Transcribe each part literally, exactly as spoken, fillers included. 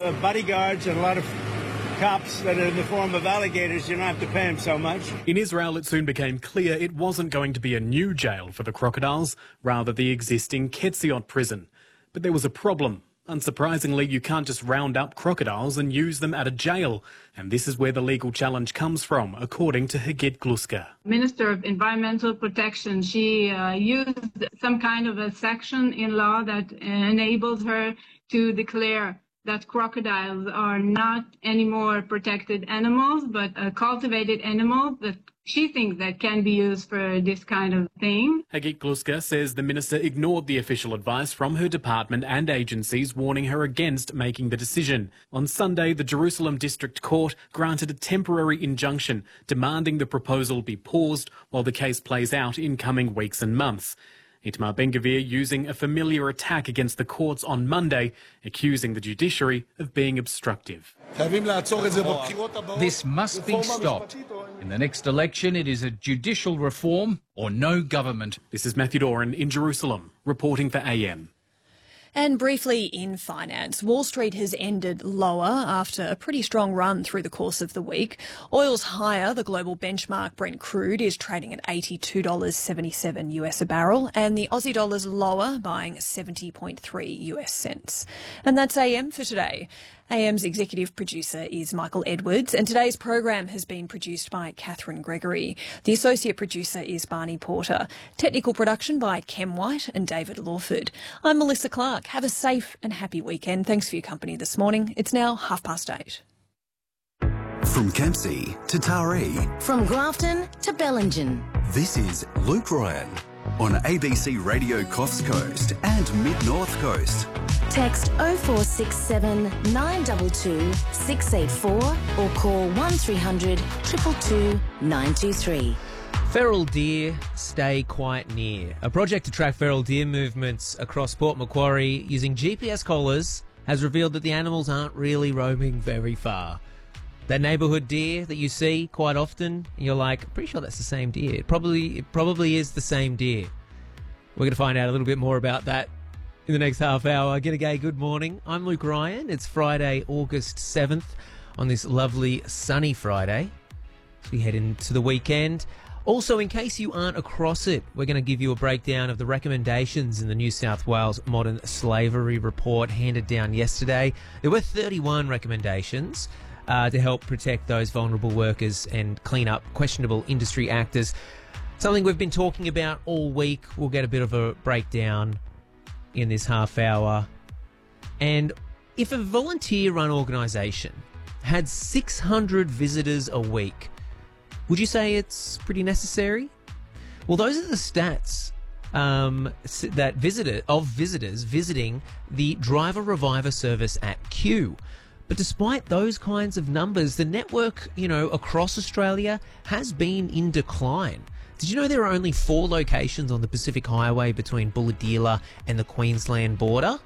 uh, bodyguards and a lot of cops that are in the form of alligators. You don't have to pay them so much. In Israel, it soon became clear it wasn't going to be a new jail for the crocodiles, rather the existing Ketziot prison. But there was a problem. Unsurprisingly, you can't just round up crocodiles and use them at a jail. And this is where the legal challenge comes from, according to Hagit Gluska. Minister of Environmental Protection, she uh, used some kind of a section in law that enables her to declare that crocodiles are not anymore protected animals, but a cultivated animal that she thinks that can be used for this kind of thing. Hagit Gluska says the minister ignored the official advice from her department and agencies warning her against making the decision. On Sunday, the Jerusalem District Court granted a temporary injunction demanding the proposal be paused while the case plays out in coming weeks and months. Itamar Ben-Gvir using a familiar attack against the courts on Monday, accusing the judiciary of being obstructive. This must be stopped. In the next election, it is a judicial reform or no government. This is Matthew Doran in Jerusalem, reporting for A M. And briefly in finance, Wall Street has ended lower after a pretty strong run through the course of the week. Oil's higher. The global benchmark Brent crude is trading at eighty-two dollars seventy-seven US a barrel, and the Aussie dollar's lower, buying seventy point three US cents. And that's A M for today. A M's executive producer is Michael Edwards, and today's program has been produced by Catherine Gregory. The associate producer is Barney Porter. Technical production by Kem White and David Lawford. I'm Melissa Clark. Have a safe and happy weekend. Thanks for your company this morning. It's now half past eight. From Kempsey to Taree. From Grafton to Bellingen. This is Luke Ryan on A B C Radio Coffs Coast and Mid-North Coast. Text oh four six seven, nine two two, six eight four or call one three hundred, two two two, nine two three. Feral deer stay quite near. A project to track feral deer movements across Port Macquarie using G P S collars has revealed that the animals aren't really roaming very far. That neighbourhood deer that you see quite often, and you're like, pretty sure that's the same deer. It probably, it probably is the same deer. We're going to find out a little bit more about that in the next half hour. G'day, good morning. I'm Luke Ryan. It's Friday, August seventh on this lovely sunny Friday as we head into the weekend. Also, in case you aren't across it, we're going to give you a breakdown of the recommendations in the New South Wales Modern Slavery Report handed down yesterday. There were thirty-one recommendations uh, to help protect those vulnerable workers and clean up questionable industry actors. Something we've been talking about all week. We'll get a bit of a breakdown in this half hour. And if a volunteer-run organisation had six hundred visitors a week, would you say it's pretty necessary? Well, those are the stats um, that visitor of visitors visiting the Driver Reviver service at Kew. But despite those kinds of numbers, the network, you know, across Australia has been in decline. Did you know there are only four locations on the Pacific Highway between Bulahdelah and the Queensland border?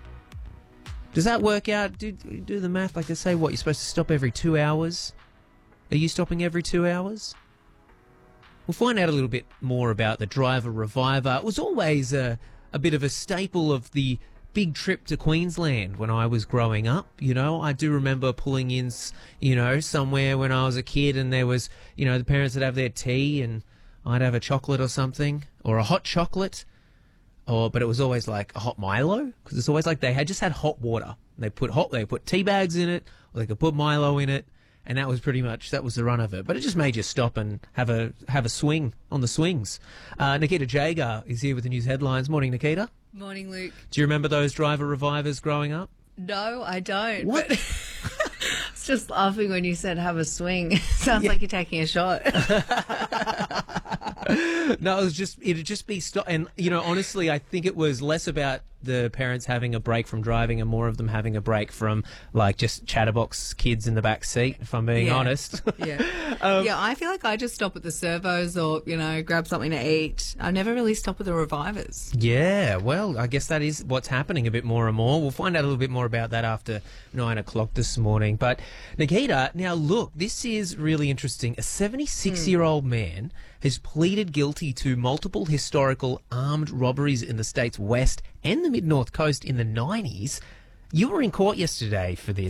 Does that work out? Do, do the math. Like they say, what, you're supposed to stop every two hours? Are you stopping every two hours? We'll find out a little bit more about the Driver Reviver. It was always a, a bit of a staple of the big trip to Queensland when I was growing up. You know, I do remember pulling in, you know, somewhere when I was a kid and there was, you know, the parents would have their tea and I'd have a chocolate or something, or a hot chocolate, or but it was always like a hot Milo, because it's always like they had just had hot water. They put hot, they put tea bags in it, or they could put Milo in it, and that was pretty much that was the run of it. But it just made you stop and have a have a swing on the swings. Uh, Nikita Jagar is here with the news headlines. Morning, Nikita. Morning, Luke. Do you remember those Driver Revivers growing up? No, I don't. What? But I was just laughing when you said have a swing. Sounds yeah. like you're taking a shot. No, it was just it'd just be stop. And you know, honestly, I think it was less about the parents having a break from driving and more of them having a break from like just chatterbox kids in the back seat. If I'm being yeah. honest. Yeah, um, yeah. I feel like I just stop at the servos or you know grab something to eat. I never really stop at the Revivers. Yeah, well, I guess that is what's happening a bit more and more. We'll find out a little bit more about that after nine o'clock this morning. But Nikita, now look, this is really interesting. A seventy-six-year-old mm. man has pleaded guilty to multiple historical armed robberies in the state's west and the mid-north coast in the nineties. You were in court yesterday for this.